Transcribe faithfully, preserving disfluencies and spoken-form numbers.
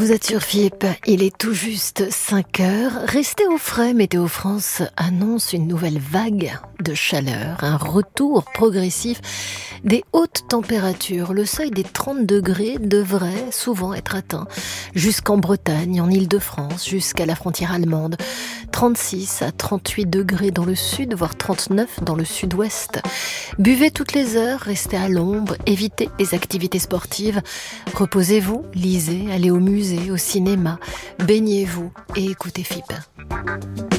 Vous êtes sur F I P, il est tout juste cinq heures. Restez au frais, Météo France annonce une nouvelle vague de chaleur, un retour progressif des hautes températures. Le seuil des trente degrés devrait souvent être atteint jusqu'en Bretagne, en Île-de-France, jusqu'à la frontière allemande. trente-six à trente-huit degrés dans le sud, voire trente-neuf dans le sud-ouest. Buvez toutes les heures, restez à l'ombre, évitez les activités sportives. Reposez-vous, lisez, allez au musée, au cinéma, baignez-vous et écoutez F I P.